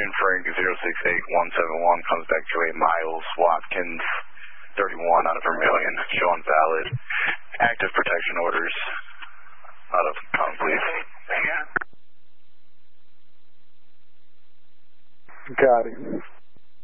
Union Frank 068171 comes back to a Miles Watkins 31 out of Vermilion, showing valid. Active protection orders out of Con, please. Got it.